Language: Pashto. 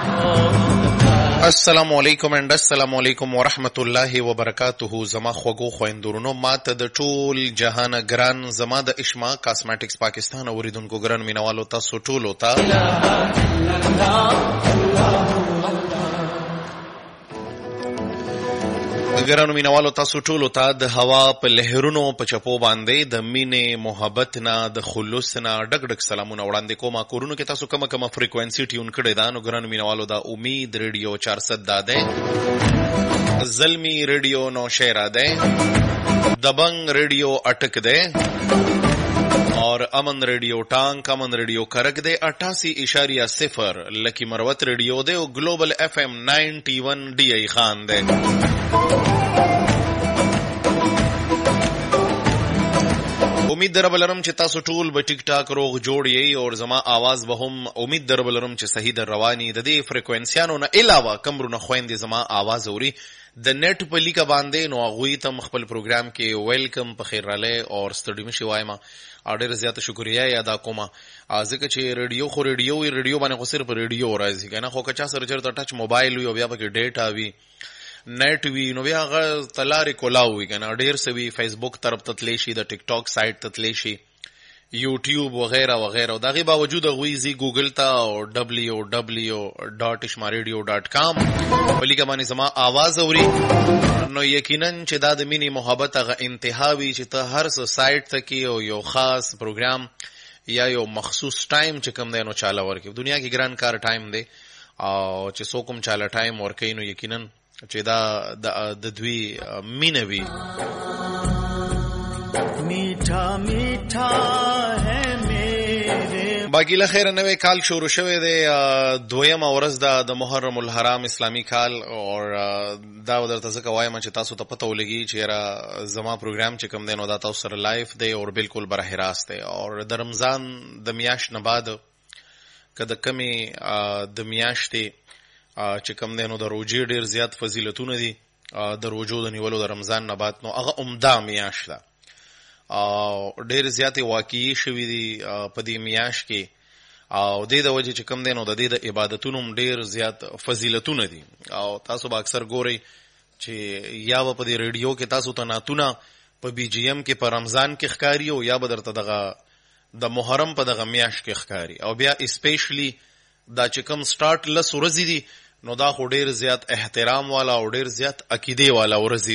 السلام علیکم and السلام علیکم ورحمت الله وبرکاته. زما خوږو خویندورونو، ماته د ټول جهان ګران، زما د اشما کاسمیټکس پاکستان اوریدونکو ګران مینوالو تاسو ټولو ته ګرانو مینوالو تاسو ټولو ته د هوا په لهرونو په چپو باندې د مینې محبت نه د خلوص نه ډک ډک سلامونه وړاندې کوم. کورونو کې تاسو کومه فریکوئنسي ټیون کړی دا نو ګرانو مینوالو دا امید ریډیو 400 دا ده، زلمی ریډیو 9 دا ده، دبنگ ریډیو اٹک ده اور امن ریڈیو ٹانک، امن ریڈیو کرک دے 88.0 لکی مروت ریڈیو دے اور گلوبل FM 91 ڈی ای خان دے. امید در بلرم چې تاسو ټول به ټیک ټاک روغ جوړ یې اور زما आवाज به هم امید در بلرم چې صحیح در رواني د دې فریکوئنسیانو نه علاوه کمرونه خويندې زما आवाज اوري د نیټ په لیکه باندې نو هغوی ته خپل پروګرام کې ویلکم په خیر راله اور ستړي مشي وایم. ډېر زیاته شکریا ادا کوم ځکه چې ریډیو خو ریډیو باندې خو صرف ریډیو راځي کنه، خو که چا سره چرته ټچ موبایل وي او بیا پکې ډیټا وي نیټ وی نو بیا هغه تلارې کولاوي کنه، ډېر څه وي فیسبوک طرف ته تللی شي، د ټیک ټاک سایټ ته تللی شي، یوټیوب وغیرہ وغیرہ. او دغه باوجود هغوی زی ګوګل ته او www.ishmaradio.com په لیکه باندې زما आवाज اوري نو یقینا چې دا د مینې محبت هغه انتها وي چې ته هر څه سایټ ته کې او یو خاص پروګرام یا یو مخصوص ټایم چې کوم دی نو چاله ورکړي. دنیا کې ګران کار ټایم دی او چې څوک هم چاله ټایم ورکوي نو یقینا چې دا د دوی مینه وي. میٹھا میٹھا ہے میرے باقی لخیر نوے کال شروع شوه دی، دویمه ورځ ده د محرم الحرام اسلامی کال اور دا درته ځکه وایم چې تاسو ته پته ولګي چې را زما پروګرام چې کوم دی نو دا تاسو سره لایف دی اور بالکل براه راست دی. اور د رمضان د میاشت نه بعد کده کمی د میاشتې چې کوم دی نو د روزې ډیر زیات فضیلتونه دي، د روزو د نیولو د رمضان نه بعد نو هغه عمده میاشت ده او ډېر زیاتې واقعي شوي دي په دې میاشت کې او دې د وجې چې کوم دی نو د دې د عبادتونو هم ډېر زیات فضیلتونه دي. او تاسو به اکثر ګورئ چې یا به په دې ریډیو کې تاسو ته نعتونه په بي جي ایم کې په رمضان کې ښکاري او یا به درته دغه د محرم په دغه میاشت کې ښکاري. او بیا اسپیشلی دا چې کوم سټارټ 10 ورځې دي نو دا خو ډېر زیات احترام والا او ډېر زیات عقیدې والا ورځې